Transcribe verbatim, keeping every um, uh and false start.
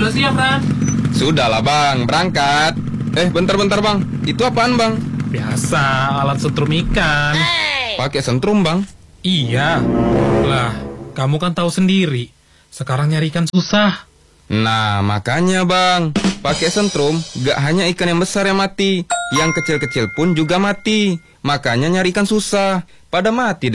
Sudah siap, Ran? Sudahlah bang, berangkat. Eh bentar-bentar bang, itu apaan bang? Biasa, alat setrum ikan. Pakai sentrum bang? Iya. Lah, kamu kan tahu sendiri. Sekarang nyari ikan susah. Nah makanya bang, pakai sentrum gak hanya ikan yang besar yang mati, yang kecil-kecil pun juga mati. Makanya nyari ikan susah, pada mati.